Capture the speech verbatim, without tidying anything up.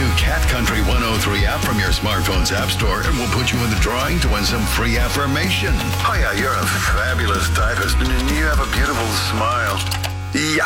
new Cat Country one oh three app from your smartphone's app store and we'll put you in the drawing to win some free affirmation. Oh yeah, you're a fabulous typist and you have a beautiful smile. Yeah.